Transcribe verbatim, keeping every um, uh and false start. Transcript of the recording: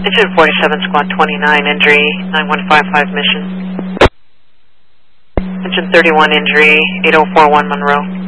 Engine forty-seven, squad twenty-nine, injury, nine one five five mission. Engine thirty-one, injury, eight oh four one Monroe.